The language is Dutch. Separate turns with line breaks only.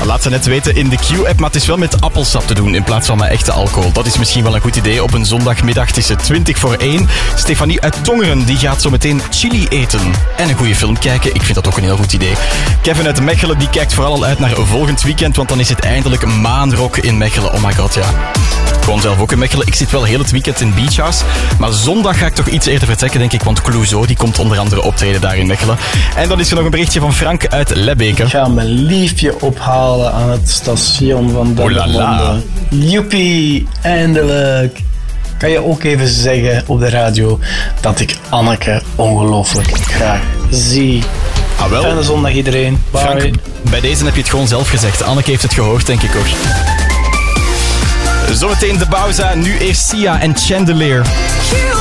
Laat ze net weten in de Q-app, maar het is wel met appelsap te doen in plaats van met echte alcohol. Dat is misschien wel een goed idee op een zondagmiddag. Het is 1:20. Stefanie uit Tongeren die gaat zo meteen chili eten en een goede film kijken. Ik vind dat ook een heel goed idee. Kevin uit Mechelen die kijkt vooral al uit naar volgend weekend, want dan is het eindelijk maanrock in Mechelen. Oh my god, ja. Ik woon zelf ook in Mechelen. Ik zit wel heel het weekend in Beach House, maar zondag ga ik toch iets eerder vertrekken, denk ik, want Clouseau die komt onder andere optreden daar in Mechelen. En dan is er nog een berichtje van Frank uit Lebbeke.
Ik ga mijn liefje ophalen aan het station van Dendermonde. Joepie, eindelijk. Kan je ook even zeggen op de radio dat ik Anneke ongelooflijk graag zie.
Ah, wel.
Fijne zondag iedereen. Bye.
Frank, bij deze heb je het gewoon zelf gezegd. Anneke heeft het gehoord, denk ik ook. Zometeen de Bauza, nu eerst Sia en Chandelier.